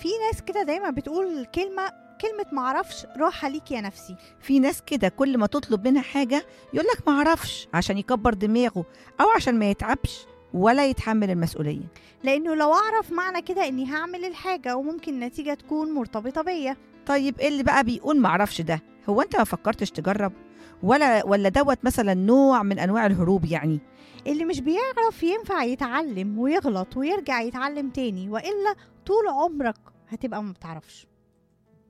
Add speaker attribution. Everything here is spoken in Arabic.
Speaker 1: في ناس كده دايما بتقول كلمة معرفش راحة ليك يا نفسي.
Speaker 2: في ناس كده كل ما تطلب منها حاجة يقولك معرفش، عشان يكبر دماغه أو عشان ما يتعبش ولا يتحمل المسؤولية.
Speaker 1: لأنه لو أعرف معنى كده إني هعمل الحاجة وممكن النتيجة تكون مرتبطة بيا.
Speaker 2: طيب إيه اللي بقى بيقول معرفش ده؟ هو أنت ما فكرتش تجرب؟ ولا دوت مثلا نوع من أنواع الهروب يعني؟
Speaker 1: اللي مش بيعرف ينفع يتعلم ويغلط ويرجع يتعلم تاني، وإلا طول عمرك هتبقى ما بتعرفش.